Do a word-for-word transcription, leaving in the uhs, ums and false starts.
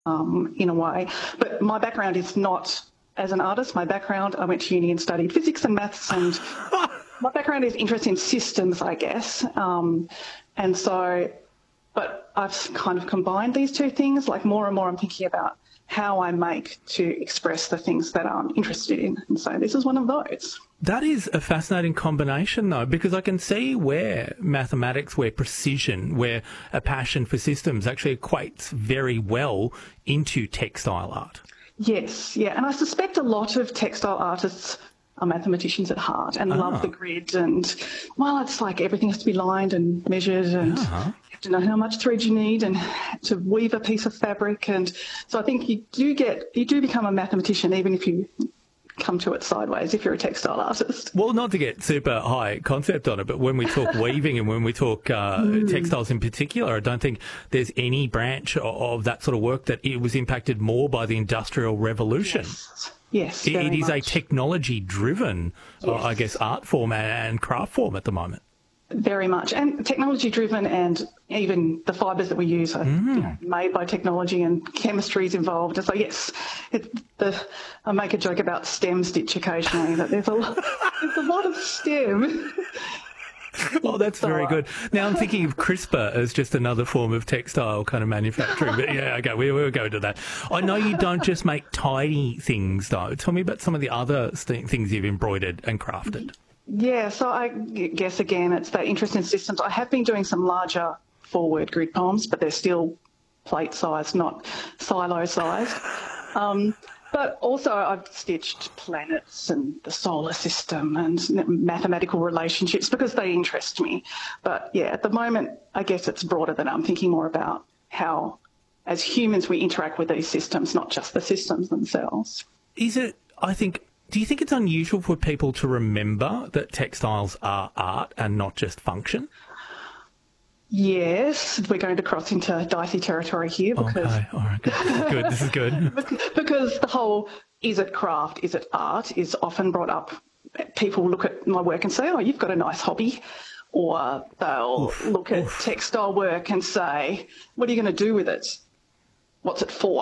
um, in a way. But my background is not as an artist. My background, I went to uni and studied physics and maths, and my background is interest in systems, I guess. Um, and so, but I've kind of combined these two things. Like more and more I'm thinking about how I make to express the things that I'm interested in. And so this is one of those. That is a fascinating combination, though, because I can see where mathematics, where precision, where a passion for systems actually equates very well into textile art. Yes, yeah. And I suspect a lot of textile artists are mathematicians at heart and ah. love the grid. And, well, it's like everything has to be lined and measured, and uh-huh. you have to know how much thread you need and to weave a piece of fabric. And so I think you do get, you do become a mathematician even if you come to it sideways if you're a textile artist. Well, not to get super high concept on it, but when we talk weaving and when we talk uh, mm. textiles in particular, I don't think there's any branch of, of that sort of work that it was impacted more by the Industrial Revolution. Yes, yes It, it is much. a technology-driven, yes. uh, I guess, art form and craft form at the moment. Very much. And technology-driven, and even the fibres that we use are mm. you know, made by technology, and chemistry is involved. And so, yes, it, the, I make a joke about STEM stitch occasionally, that there's a lot, there's a lot of STEM. Oh, that's so, very good. Now I'm thinking of CRISPR as just another form of textile kind of manufacturing. But yeah, okay, we, we'll go to that. I know you don't just make tidy things, though. Tell me about some of the other st- things you've embroidered and crafted. Yeah, so I guess, again, it's that interest in systems. I have been doing some larger four-word grid poems, but they're still plate-sized, not silo-sized. Um, but also I've stitched planets and the solar system and mathematical relationships because they interest me. But, yeah, at the moment, I guess it's broader than I'm thinking more about how, as humans, we interact with these systems, not just the systems themselves. Is it, I think... Do you think it's unusual for people to remember that textiles are art and not just function? Yes, we're going to cross into dicey territory here because... Okay, all right, good. This is good, this is good. Because the whole, is it craft, is it art, is often brought up. People look at my work and say, oh, you've got a nice hobby. Or they'll oof, look at oof. textile work and say, what are you going to do with it? What's it for?